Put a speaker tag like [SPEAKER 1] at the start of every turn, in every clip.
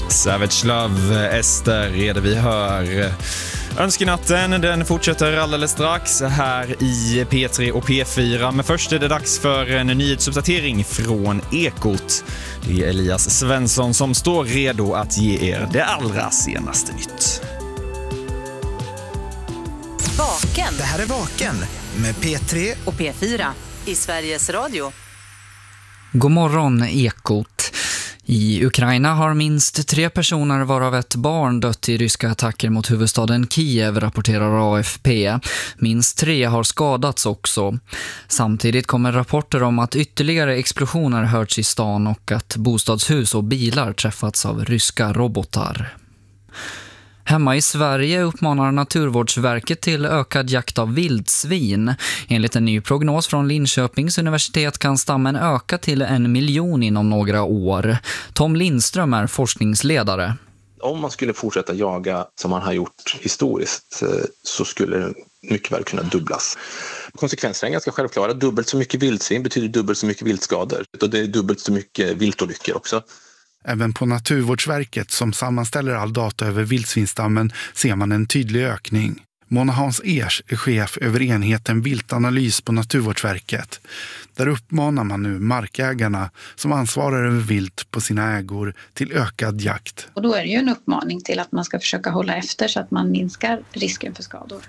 [SPEAKER 1] Savage Love, Ester, reder vi hör. Önskenatten, den fortsätter alldeles strax här i P3 och P4. Men först är det dags för en nyhetsuppdatering från Ekot. Det är Elias Svensson som står redo att ge er det allra senaste nytt.
[SPEAKER 2] Vaken.
[SPEAKER 3] Det här är Vaken med P3
[SPEAKER 2] och P4 i Sveriges Radio.
[SPEAKER 4] God morgon, Ekot. I Ukraina har minst 3 personer varav ett barn dött i ryska attacker mot huvudstaden Kiev, rapporterar AFP. Minst 3 har skadats också. Samtidigt kommer rapporter om att ytterligare explosioner hörts i stan och att bostadshus och bilar träffats av ryska robotar. Hemma i Sverige uppmanar Naturvårdsverket till ökad jakt av vildsvin. Enligt en ny prognos från Linköpings universitet kan stammen öka till 1 miljon inom några år. Tom Lindström är forskningsledare.
[SPEAKER 5] Om man skulle fortsätta jaga som man har gjort historiskt så skulle det mycket väl kunna dubblas. Konsekvenserna är ganska självklara. Dubbelt så mycket vildsvin betyder dubbelt så mycket viltskador. Och det är dubbelt så mycket viltolyckor också.
[SPEAKER 6] Även på Naturvårdsverket som sammanställer all data över vildsvinstammen ser man en tydlig ökning. Mona Hans Ers är chef över enheten viltanalys på Naturvårdsverket. Där uppmanar man nu markägarna som ansvarar över vilt på sina ägor till ökad jakt.
[SPEAKER 7] Och då är det ju en uppmaning till att man ska försöka hålla efter så att man minskar risken för skador.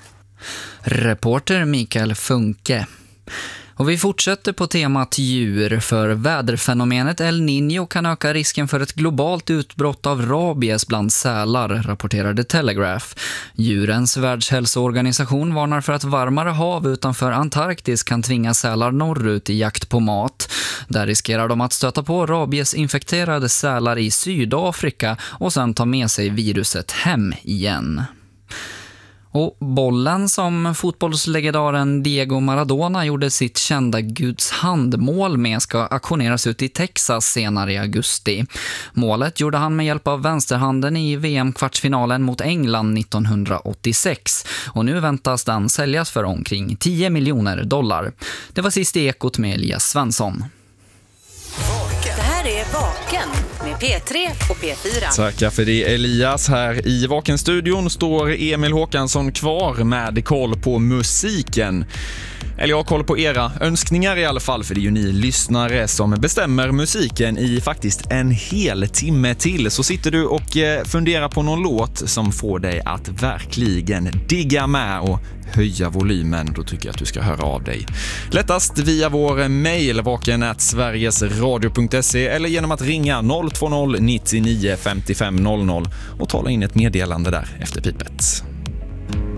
[SPEAKER 4] Reporter Mikael Funke. Och vi fortsätter på temat djur, för väderfenomenet El Niño kan öka risken för ett globalt utbrott av rabies bland sälar, rapporterade Telegraph. Djurens världshälsoorganisation varnar för att varmare hav utanför Antarktis kan tvinga sälar norrut i jakt på mat. Där riskerar de att stöta på rabiesinfekterade sälar i Sydafrika och sen ta med sig viruset hem igen. Och bollen som fotbollslegendaren Diego Maradona gjorde sitt kända Guds handmål med ska auktioneras ut i Texas senare i augusti. Målet gjorde han med hjälp av vänsterhanden i VM-kvartsfinalen mot England 1986 och nu väntas den säljas för omkring $10 miljoner. Det var sist i Ekot med Elias Svensson.
[SPEAKER 2] Det här är Vaken med P3 och P4.
[SPEAKER 1] Tackar för det, Elias. Här i Vaken-studion står Emil Håkansson kvar med koll på musiken. Eller jag har koll på era önskningar i alla fall, för det är ju ni lyssnare som bestämmer musiken i faktiskt en hel timme till. Så sitter du och funderar på någon låt som får dig att verkligen digga med och höja volymen, då tycker jag att du ska höra av dig. Lättast via vår mejl vaken@sverigesradio.se eller genom att ringa 020 99 55 00 och tala in ett meddelande där efter pipet.